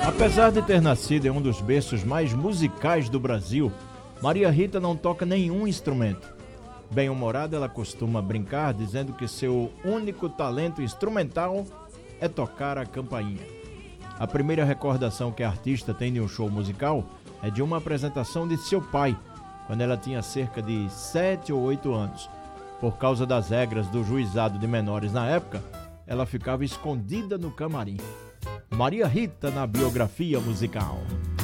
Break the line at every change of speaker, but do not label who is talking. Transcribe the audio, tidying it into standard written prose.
Apesar de ter nascido em um dos berços mais musicais do Brasil, Maria Rita não toca nenhum instrumento. Bem-humorada, ela costuma brincar dizendo que seu único talento instrumental é tocar a campainha. A primeira recordação que a artista tem de um show musical é de uma apresentação de seu pai, quando ela tinha cerca de 7 ou 8 anos. Por causa das regras do juizado de menores na época, ela ficava escondida no camarim. Maria Rita na biografia musical.